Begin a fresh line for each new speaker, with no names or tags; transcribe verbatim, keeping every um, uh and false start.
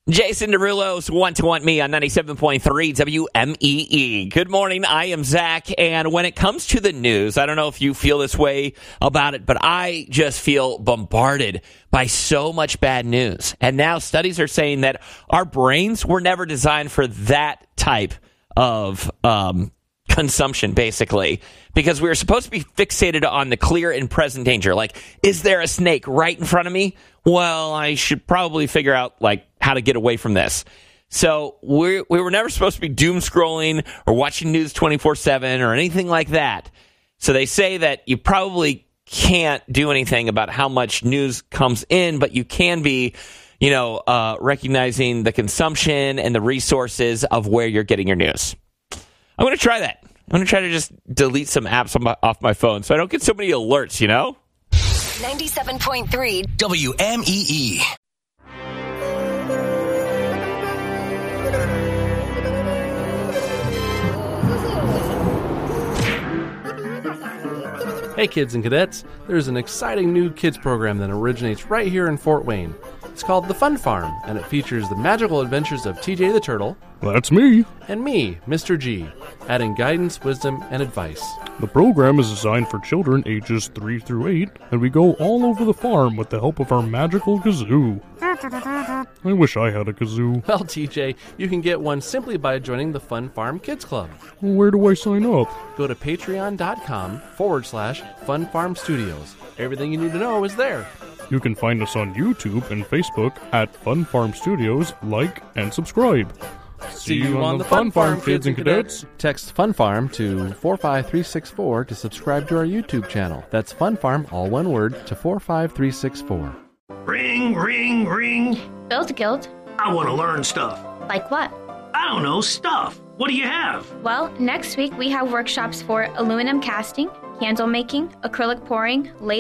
Jason Derulo's Want to Want Me on ninety-seven point three W M E E. Good morning. I am Zach. And when it comes to the news, I don't know if you feel this way about it, but I just feel bombarded by so much bad news. And now studies are saying that our brains were never designed for that type of um, consumption, basically, because we were supposed to be fixated on the clear and present danger. Like, is there a snake right in front of me? Well, I should probably figure out, like, how to get away from this. So we we were never supposed to be doom scrolling or watching news twenty-four seven or anything like that. So they say that you probably can't do anything about how much news comes in, but you can be, you know, uh, recognizing the consumption and the resources of where you're getting your news. I'm going to try that. I'm going to try to just delete some apps on my, off my phone so I don't get so many alerts, you know?
ninety-seven point three
W M E E.
Hey kids and cadets, there's an exciting new kids program that originates right here in Fort Wayne. It's called The Fun Farm, and it features the magical adventures of T J the Turtle.
That's me.
And me, Mister G, adding guidance, wisdom, and advice.
The program is designed for children ages three through eight, and we go all over the farm with the help of our magical kazoo. I wish I had a kazoo.
Well, T J, you can get one simply by joining the Fun Farm Kids Club.
Where do I sign up?
Go to patreon.com forward slash Fun Farm Studios. Everything you need to know is there.
You can find us on YouTube and Facebook at Fun Farm Studios. Like and subscribe.
See you on the Fun Farm, kids and cadets. Text Fun Farm to four five three six four to subscribe to our YouTube channel. That's Fun Farm, all one word, to four five three six four.
Ring, ring, ring.
Build Guild.
I want to learn stuff.
Like what?
I don't know, stuff. What do you have?
Well, next week we have workshops for aluminum casting, candle making, acrylic pouring, laser